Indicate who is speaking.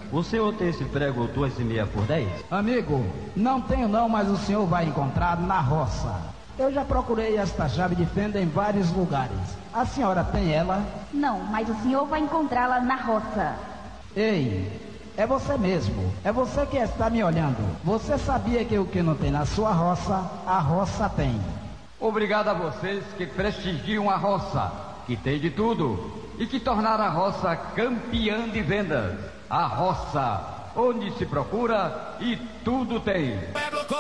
Speaker 1: O senhor tem esse prego 2,5 por 10?
Speaker 2: Amigo, não tenho não, mas o senhor vai encontrar na roça. Eu já procurei esta chave de fenda em vários lugares. A senhora tem ela?
Speaker 3: Não, mas o senhor vai encontrá-la na roça.
Speaker 2: Ei, é você mesmo. É você que está me olhando. Você sabia que o que não tem na sua roça, a roça tem.
Speaker 4: Obrigado a vocês que prestigiam a roça, que tem de tudo, e que tornaram a roça campeã de vendas. A roça, onde se procura e tudo tem.